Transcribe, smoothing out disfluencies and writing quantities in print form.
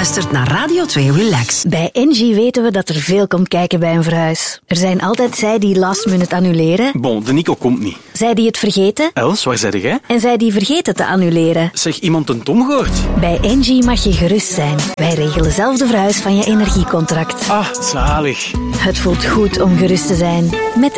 luistert naar Radio 2 Relax. Bij Engie weten we dat er veel komt kijken bij een verhuis. Er zijn altijd zij die last minute annuleren. Bon, de Nico komt niet. Zij die het vergeten. Els, waar zei jij? En zij die vergeten te annuleren. Zeg, iemand een Tom gehoord? Bij Engie mag je gerust zijn. Wij regelen zelf de verhuis van je energiecontract. Ah, zalig. Het voelt goed om gerust te zijn. Met